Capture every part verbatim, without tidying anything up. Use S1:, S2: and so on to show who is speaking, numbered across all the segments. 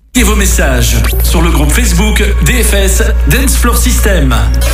S1: Et vos messages sur le groupe Facebook D F S Dance Floor System.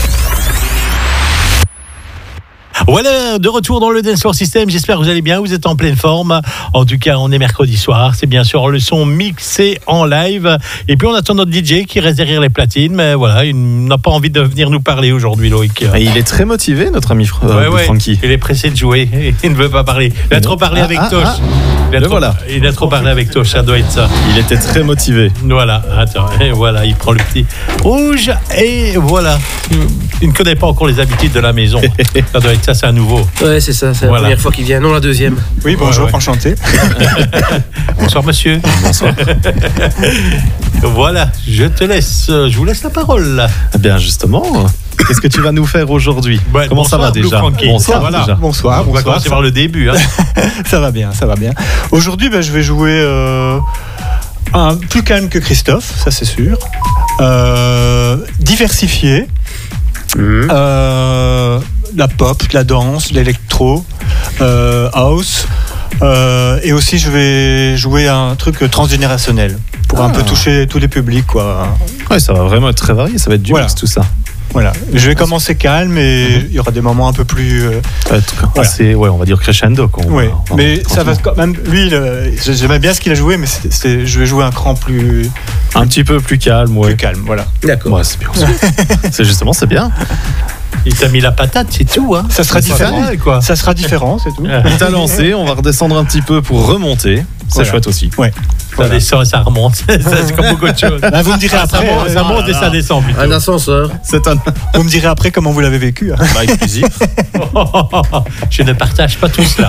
S2: Voilà, de retour dans le Dance Floor System. J'espère que vous allez bien, vous êtes en pleine forme. En tout cas, on est mercredi soir. C'est bien sûr le son mixé en live. Et puis, on attend notre D J qui reste derrière les platines. Mais voilà, il n'a pas envie de venir nous parler aujourd'hui, Loïc.
S3: Et il est très motivé, notre ami Fr-
S2: ouais,
S3: euh,
S2: ouais.
S3: Francky.
S2: Il est pressé de jouer. Il ne veut pas parler. Il a trop parlé
S3: Ah,
S2: avec
S3: ah,
S2: Tosh.
S3: ah.
S2: Il, a trop,
S3: voilà.
S2: il a trop parlé avec Tosh, ça doit être ça.
S3: Il était très motivé.
S2: Voilà, attends, et voilà, il prend le petit rouge. Et voilà. Il ne connaît pas encore les habitudes de la maison. Ça doit être ça, c'est un nouveau.
S4: Ouais, c'est ça, c'est
S2: Voilà.
S4: la première fois qu'il vient, non la deuxième.
S5: Oui, bonjour,
S2: Ouais, ouais.
S5: enchanté.
S2: Bonsoir, monsieur.
S3: Bonsoir.
S2: Voilà, je te laisse, je vous laisse la parole.
S3: Eh bien, justement, qu'est-ce que tu vas nous faire aujourd'hui?
S2: Ouais,
S3: Comment ça
S2: bonsoir,
S3: va
S2: Blue
S3: déjà?
S2: Frankie.
S3: Bonsoir
S2: Voilà.
S3: déjà.
S5: Bonsoir,
S2: On va
S5: bonsoir.
S2: commencer par le début. Hein.
S5: Ça va bien, ça va bien. Aujourd'hui, ben, je vais jouer euh, un plus calme que Christophe, ça c'est sûr. Euh, diversifié.
S4: Mmh.
S5: Euh, la pop, la danse, l'électro, euh, house. Euh, et aussi, je vais jouer un truc transgénérationnel pour un
S3: Ah.
S5: peu toucher tous les publics, quoi.
S3: Ouais, ça va vraiment être très varié. Ça va être du
S5: Voilà.
S3: mix, tout ça.
S5: Voilà. Je vais commencer calme et il y aura des moments un peu plus. euh,
S3: Ouais, tout cas,
S5: Voilà.
S3: assez, ouais, on va dire crescendo. Quoi. On
S5: Oui,
S3: va- on va
S5: mais ça va
S3: tranquillement.
S5: quand même. Lui, le- j'aimais bien ce qu'il a joué, mais c'est, c'est- je vais jouer un cran plus,
S3: Un petit peu plus calme, ouais.
S5: plus calme. Voilà.
S4: D'accord.
S3: Ouais, c'est bien. C'est justement, c'est bien.
S2: Il t'a mis la patate, c'est tout. Hein.
S5: Ça sera
S2: C'est
S5: différent.
S2: pareil, quoi.
S5: Ça sera différent, c'est tout.
S3: Il t'a lancé, on va redescendre un petit peu pour remonter. C'est
S5: Voilà.
S3: chouette aussi.
S5: Ouais.
S2: Ça
S5: Voilà.
S2: descend, ça remonte. Ça, c'est comme beaucoup de choses.
S5: Ah, vous me direz
S2: Ça
S5: après.
S2: monte,
S5: euh,
S2: ça monte et ça descend plutôt.
S4: Un ascenseur.
S3: C'est un
S5: Vous me direz après comment vous l'avez vécu. hein.
S3: bah, exclusif.
S2: Je ne partage pas tout cela.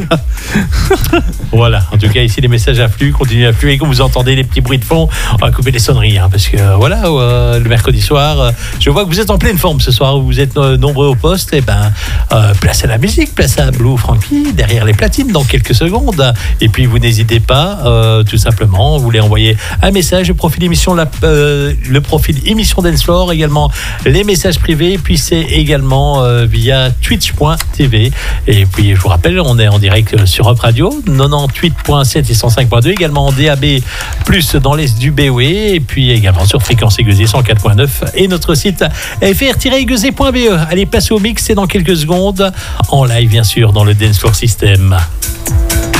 S2: Voilà, en tout cas ici les messages affluent, continuent à affluer. Quand vous entendez les petits bruits de fond, on va couper les sonneries hein, parce que euh, voilà, euh, le mercredi soir, euh, je vois que vous êtes en pleine forme ce soir, vous êtes euh, nombreux au poste. Et ben, euh, place à la musique, place à Blue Frankie derrière les platines dans quelques secondes. Et puis vous n'hésitez pas, euh, tout simplement, vous voulez envoyer un message, le profil émission, la, euh, le profil émission Dance Floor, également les messages privés, puis c'est également euh, via twitch point t v. Et puis je vous rappelle, on est en direct sur Up Radio quatre-vingt-dix-huit point sept et cent cinq point deux, également en D A B plus dans l'est du B O E, et puis également sur fréquence aiguisée cent quatre point neuf et notre site f r tiret aiguisé point b e. Allez, passez au mix, c'est dans quelques secondes en live bien sûr dans le Dance Floor System.